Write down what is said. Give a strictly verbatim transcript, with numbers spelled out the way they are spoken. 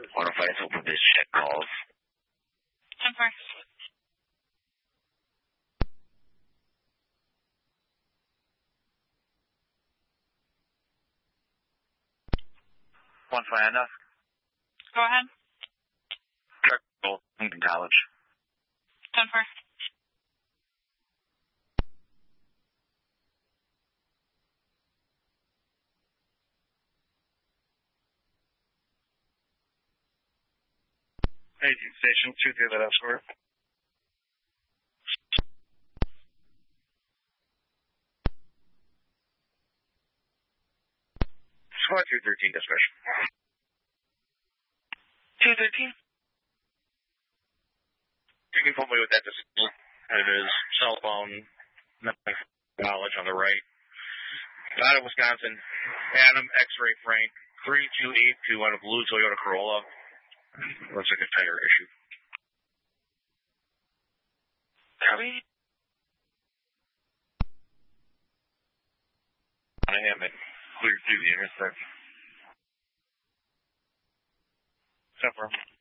One oh five, open biz check calls. ten four. One five enough. Go ahead. Truck roll, Lincoln College. ten four. eighteen station, two through that escort. Squad two thirteen, dispatch. two thirteen. You can put me with that display. It is cell phone, knowledge on the right. Out of Wisconsin, Adam X-ray Frank, three two eight two on a blue Toyota Corolla. Looks like a tire issue. Copy. I am it. Clear through the intersection. Except for